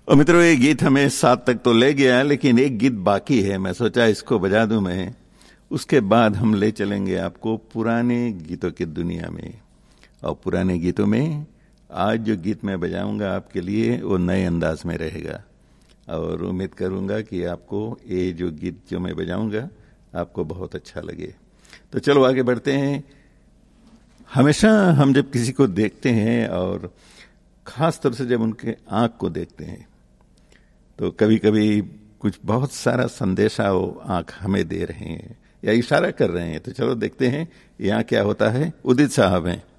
और मित्रों, ये गीत हमें 7 तक तो ले गया, लेकिन एक गीत बाकी है। मैं सोचा इसको बजा दूं मैं, उसके बाद हम ले चलेंगे आपको पुराने गीतों की दुनिया में। और पुराने गीतों में आज जो गीत मैं बजाऊंगा आपके लिए वो नए अंदाज में रहेगा, और उम्मीद करूंगा कि आपको ये जो गीत जो मैं बजाऊंगा आपको बहुत अच्छा लगे। तो चलो आगे बढ़ते हैं। हमेशा हम जब किसी को देखते हैं, और खास तौर से जब उनके आंख को देखते हैं, तो कभी कभी कुछ बहुत सारा संदेशा वो आंख हमें दे रहे हैं या इशारा कर रहे हैं। तो चलो देखते हैं यहाँ क्या होता है। उदित साहब हैं।